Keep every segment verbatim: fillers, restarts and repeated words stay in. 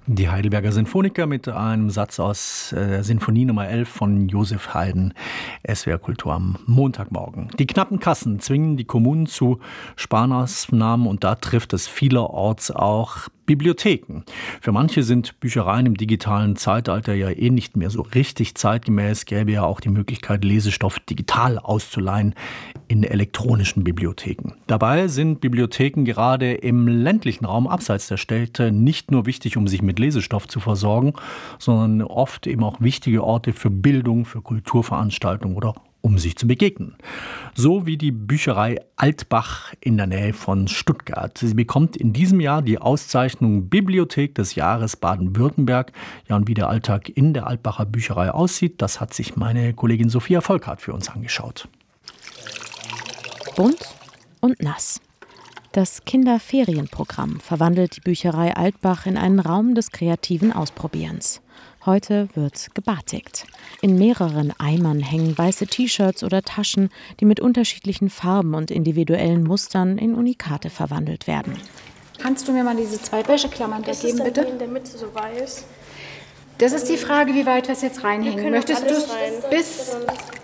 Die Heidelberger Sinfoniker mit einem Satz aus äh, Sinfonie Nummer elf von Josef Haydn. S W R Kultur am Montagmorgen. Die knappen Kassen zwingen die Kommunen zu Sparmaßnahmen und da trifft es vielerorts auch Bibliotheken. Für manche sind Büchereien im digitalen Zeitalter ja eh nicht mehr so richtig zeitgemäß. Gäbe ja auch die Möglichkeit, Lesestoff digital auszuleihen in elektronischen Bibliotheken. Dabei sind Bibliotheken gerade im ländlichen Raum abseits der Städte nicht nur wichtig, um sich mit Lesestoff zu versorgen, sondern oft eben auch wichtige Orte für Bildung, für Kulturveranstaltungen oder um sich zu begegnen. So wie die Bücherei Altbach in der Nähe von Stuttgart. Sie bekommt in diesem Jahr die Auszeichnung Bibliothek des Jahres Baden-Württemberg. Ja, und wie der Alltag in der Altbacher Bücherei aussieht, das hat sich meine Kollegin Sophia Volkart für uns angeschaut. Bunt und nass. Das Kinderferienprogramm verwandelt die Bücherei Altbach in einen Raum des kreativen Ausprobierens. Heute wird gebatigt. In mehreren Eimern hängen weiße T-Shirts oder Taschen, die mit unterschiedlichen Farben und individuellen Mustern in Unikate verwandelt werden. Kannst du mir mal diese zwei Wäscheklammern da geben, bitte? In der Mitte so weiß. Das ist die Frage, wie weit wir es jetzt reinhängen. Möchtest du es bis...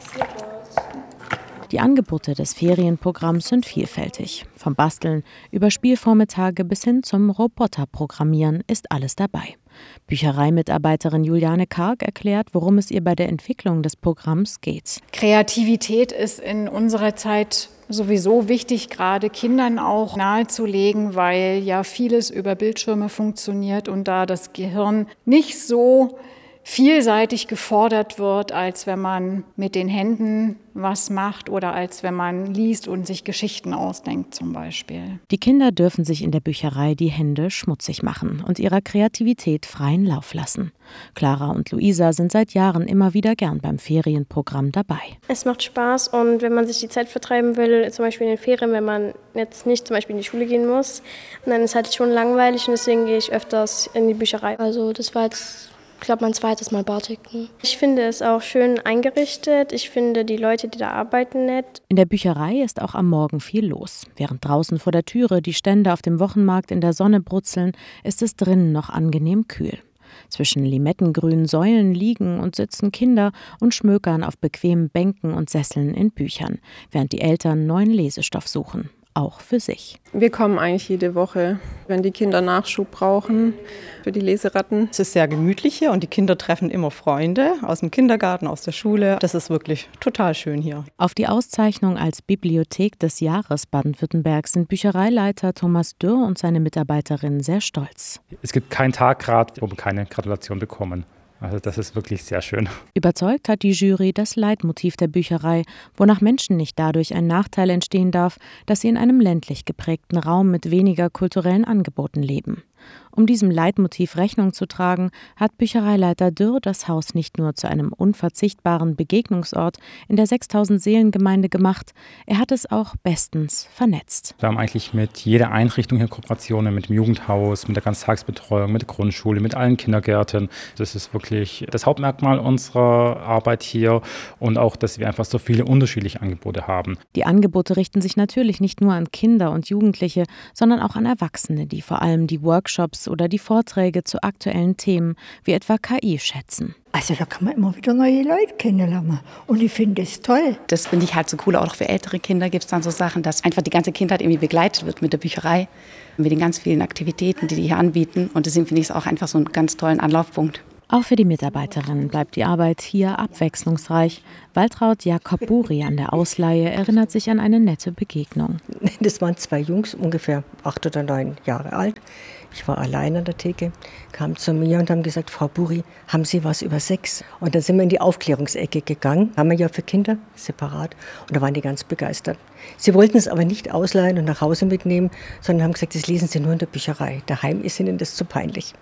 Die Angebote des Ferienprogramms sind vielfältig. Vom Basteln über Spielvormittage bis hin zum Roboterprogrammieren ist alles dabei. Büchereimitarbeiterin Juliane Karg erklärt, worum es ihr bei der Entwicklung des Programms geht. Kreativität ist in unserer Zeit sowieso wichtig, gerade Kindern auch nahezulegen, weil ja vieles über Bildschirme funktioniert und da das Gehirn nicht so vielseitig gefordert wird, als wenn man mit den Händen was macht oder als wenn man liest und sich Geschichten ausdenkt zum Beispiel. Die Kinder dürfen sich in der Bücherei die Hände schmutzig machen und ihrer Kreativität freien Lauf lassen. Clara und Luisa sind seit Jahren immer wieder gern beim Ferienprogramm dabei. Es macht Spaß und wenn man sich die Zeit vertreiben will, zum Beispiel in den Ferien, wenn man jetzt nicht zum Beispiel in die Schule gehen muss, dann ist es halt schon langweilig und deswegen gehe ich öfters in die Bücherei. Also das war jetzt... Ich glaube, mein zweites Mal Batiken. Ich finde es auch schön eingerichtet. Ich finde die Leute, die da arbeiten, nett. In der Bücherei ist auch am Morgen viel los. Während draußen vor der Türe die Stände auf dem Wochenmarkt in der Sonne brutzeln, ist es drinnen noch angenehm kühl. Zwischen limettengrünen Säulen liegen und sitzen Kinder und schmökern auf bequemen Bänken und Sesseln in Büchern, während die Eltern neuen Lesestoff suchen. Auch für sich. Wir kommen eigentlich jede Woche, wenn die Kinder Nachschub brauchen für die Leseratten. Es ist sehr gemütlich hier und die Kinder treffen immer Freunde aus dem Kindergarten, aus der Schule. Das ist wirklich total schön hier. Auf die Auszeichnung als Bibliothek des Jahres Baden-Württembergs sind Büchereileiter Thomas Dürr und seine Mitarbeiterinnen sehr stolz. Es gibt keinen Tag gerade, wo wir keine Gratulation bekommen. Also das ist wirklich sehr schön. Überzeugt hat die Jury das Leitmotiv der Bücherei, wonach Menschen nicht dadurch ein Nachteil entstehen darf, dass sie in einem ländlich geprägten Raum mit weniger kulturellen Angeboten leben. Um diesem Leitmotiv Rechnung zu tragen, hat Büchereileiter Dürr das Haus nicht nur zu einem unverzichtbaren Begegnungsort in der sechstausend-Seelen-Gemeinde gemacht, er hat es auch bestens vernetzt. Wir haben eigentlich mit jeder Einrichtung hier Kooperationen, mit dem Jugendhaus, mit der Ganztagsbetreuung, mit der Grundschule, mit allen Kindergärten. Das ist wirklich das Hauptmerkmal unserer Arbeit hier und auch, dass wir einfach so viele unterschiedliche Angebote haben. Die Angebote richten sich natürlich nicht nur an Kinder und Jugendliche, sondern auch an Erwachsene, die vor allem die Workshops oder die Vorträge zu aktuellen Themen wie etwa K I schätzen. Also da kann man immer wieder neue Leute kennenlernen und ich finde es toll. Das finde ich halt so cool, auch für ältere Kinder gibt es dann so Sachen, dass einfach die ganze Kindheit irgendwie begleitet wird mit der Bücherei, mit den ganz vielen Aktivitäten, die die hier anbieten und deswegen finde ich es auch einfach so einen ganz tollen Anlaufpunkt. Auch für die Mitarbeiterinnen bleibt die Arbeit hier abwechslungsreich. Waltraud Jakob-Buri an der Ausleihe erinnert sich an eine nette Begegnung. Das waren zwei Jungs, ungefähr acht oder neun Jahre alt. Ich war allein an der Theke, kamen zu mir und haben gesagt, Frau Buri, haben Sie was über Sex? Und dann sind wir in die Aufklärungsecke gegangen, haben wir ja für Kinder separat und da waren die ganz begeistert. Sie wollten es aber nicht ausleihen und nach Hause mitnehmen, sondern haben gesagt, das lesen Sie nur in der Bücherei. Daheim ist Ihnen das zu peinlich.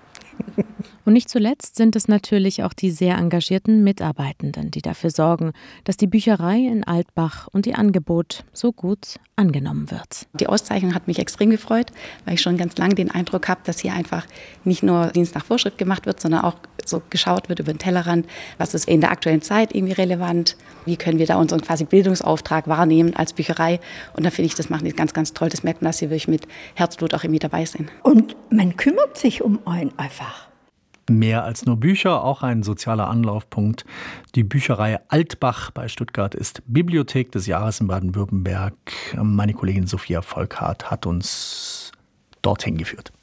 Und nicht zuletzt sind es natürlich auch die sehr engagierten Mitarbeitenden, die dafür sorgen, dass die Bücherei in Altbach und ihr Angebot so gut angenommen wird. Die Auszeichnung hat mich extrem gefreut, weil ich schon ganz lange den Eindruck habe, dass hier einfach nicht nur Dienst nach Vorschrift gemacht wird, sondern auch so geschaut wird über den Tellerrand, was ist in der aktuellen Zeit irgendwie relevant, wie können wir da unseren quasi Bildungsauftrag wahrnehmen als Bücherei. Und da finde ich, das machen die ganz, ganz toll. Das merkt man, dass sie wirklich mit Herzblut auch irgendwie dabei sind. Und man kümmert sich um einen einfach. Mehr als nur Bücher, auch ein sozialer Anlaufpunkt. Die Bücherei Altbach bei Stuttgart ist Bibliothek des Jahres in Baden-Württemberg. Meine Kollegin Sophia Volkhardt hat uns dorthin geführt.